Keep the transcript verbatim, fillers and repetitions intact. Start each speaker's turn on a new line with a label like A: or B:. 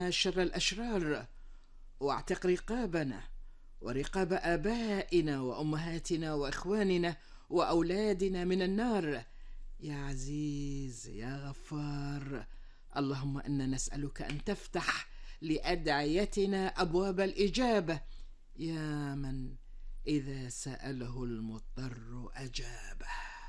A: شر الأشرار، واعتق رقابنا ورقاب آبائنا وأمهاتنا وإخواننا وأولادنا من النار يا عزيز يا غفار. اللهم إنا نسألك أن تفتح لأدعيتنا أبواب الإجابة، يا من إذا سأله المضطر أجابه.